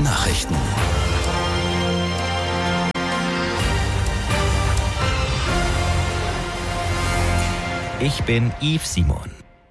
Nachrichten. Ich bin Yves Simon.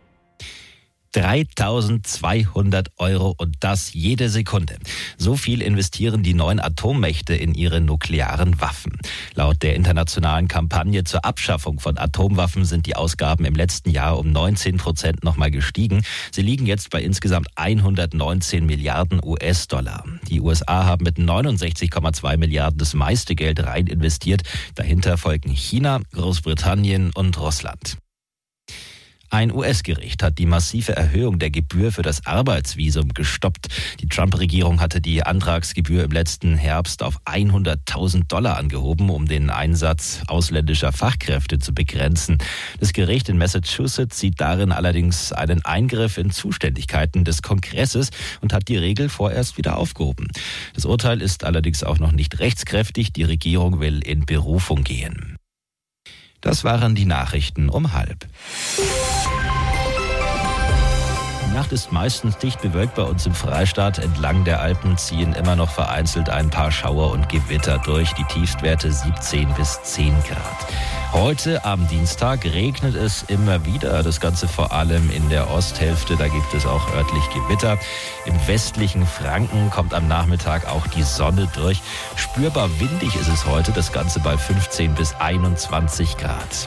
3.200 € und das jede Sekunde. So viel investieren die 9 Atommächte in ihre nuklearen Waffen. Laut der internationalen Kampagne zur Abschaffung von Atomwaffen sind die Ausgaben im letzten Jahr um 19% nochmal gestiegen. Sie liegen jetzt bei insgesamt 119 Milliarden US-Dollar. Die USA haben mit 69,2 Milliarden das meiste Geld rein investiert. Dahinter folgen China, Großbritannien und Russland. Ein US-Gericht hat die massive Erhöhung der Gebühr für das Arbeitsvisum gestoppt. Die Trump-Regierung hatte die Antragsgebühr im letzten Herbst auf $100.000 angehoben, um den Einsatz ausländischer Fachkräfte zu begrenzen. Das Gericht in Massachusetts sieht darin allerdings einen Eingriff in Zuständigkeiten des Kongresses und hat die Regel vorerst wieder aufgehoben. Das Urteil ist allerdings auch noch nicht rechtskräftig. Die Regierung will in Berufung gehen. Das waren die Nachrichten um 12:30. Die Nacht ist meistens dicht bewölkt bei uns im Freistaat. Entlang der Alpen ziehen immer noch vereinzelt ein paar Schauer und Gewitter durch. Die Tiefstwerte 17 bis 10 Grad. Heute am Dienstag regnet es immer wieder. Das Ganze vor allem in der Osthälfte. Da gibt es auch örtlich Gewitter. Im westlichen Franken kommt am Nachmittag auch die Sonne durch. Spürbar windig ist es heute. Das Ganze bei 15 bis 21 Grad.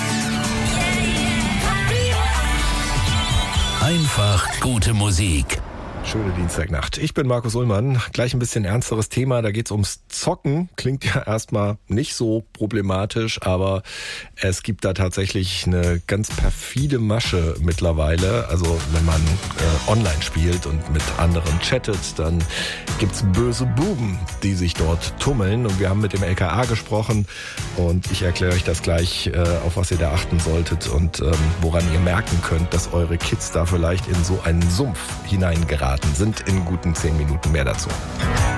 Einfach gute Musik. Schöne Dienstagnacht. Ich bin Markus Ullmann. Gleich ein bisschen ernsteres Thema. Da geht's ums Zocken. Klingt ja erstmal nicht so problematisch, aber es gibt da tatsächlich eine ganz perfide Masche mittlerweile. Also wenn man online spielt und mit anderen chattet, dann gibt's böse Buben, die sich dort tummeln. Und wir haben mit dem LKA gesprochen und ich erkläre euch das gleich, auf was ihr da achten solltet und woran ihr merken könnt, dass eure Kids da vielleicht in so einen Sumpf hineingeraten sind. In guten 10 Minuten mehr dazu.